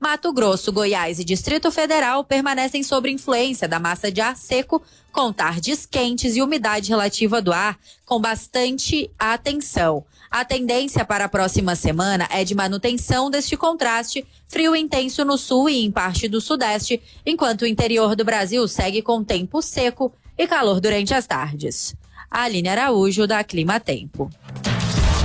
Mato Grosso, Goiás e Distrito Federal permanecem sob influência da massa de ar seco, com tardes quentes e umidade relativa do ar, com bastante atenção. A tendência para a próxima semana é de manutenção deste contraste, frio intenso no sul e em parte do sudeste, enquanto o interior do Brasil segue com tempo seco e calor durante as tardes. Aline Araújo, da Clima Tempo.